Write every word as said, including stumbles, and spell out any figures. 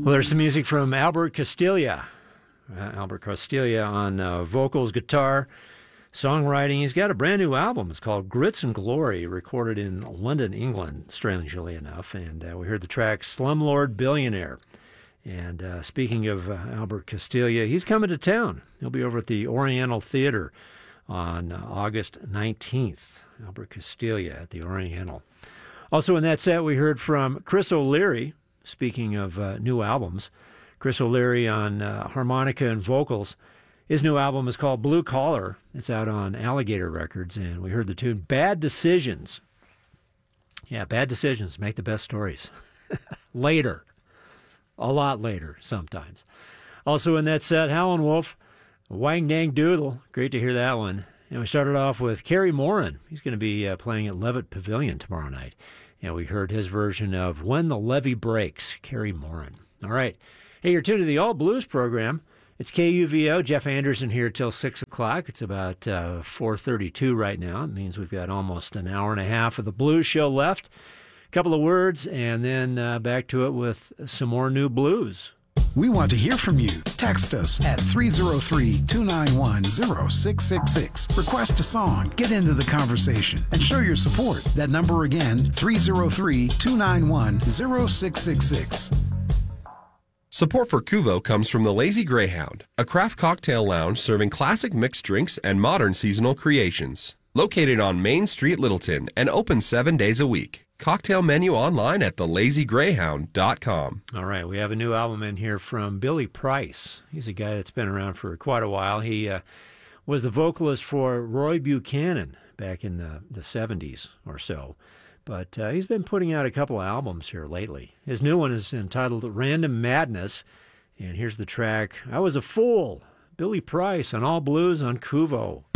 Well, there's some music from Albert Castiglia. Uh, Albert Castiglia on uh, vocals, guitar, songwriting. He's got a brand new album. It's called Grits and Glory, recorded in London, England, strangely enough. And uh, we heard the track Slumlord Billionaire. And uh, speaking of uh, Albert Castiglia, he's coming to town. He'll be over at the Oriental Theater on uh, August nineteenth. Albert Castiglia at the Oriental. Also in that set, we heard from Chris O'Leary. Speaking of uh, new albums, Chris O'Leary on uh, harmonica and vocals. His new album is called Blue Collar. It's out on Alligator Records, and we heard the tune Bad Decisions. Yeah, bad decisions make the best stories. Later. A lot later, sometimes. Also in that set, Howlin' Wolf, Wang Dang Doodle. Great to hear that one. And we started off with Kerry Moran. He's going to be uh, playing at Levitt Pavilion tomorrow night. And we heard his version of When the Levee Breaks, Kerry Moran. All right. Hey, you're tuned to the All Blues program. It's K U V O. Jeff Anderson here till six o'clock. It's about uh, four thirty-two right now. It means we've got almost an hour and a half of the blues show left. A couple of words, and then uh, back to it with some more new blues. We want to hear from you. Text us at three oh three, two nine one, oh six six six. Request a song, get into the conversation, and show your support. That number again, three oh three, two nine one, oh six six six. Support for Cuvo comes from the Lazy Greyhound, a craft cocktail lounge serving classic mixed drinks and modern seasonal creations. Located on Main Street, Littleton, and open seven days a week. Cocktail menu online at the lazy greyhound dot com. All right, we have a new album in here from Billy Price. He's a guy that's been around for quite a while. He uh, was the vocalist for Roy Buchanan back in the, the seventies or so. But uh, he's been putting out a couple of albums here lately. His new one is entitled Random Madness. And here's the track, I Was a Fool. Billy Price on All Blues on Cuvo.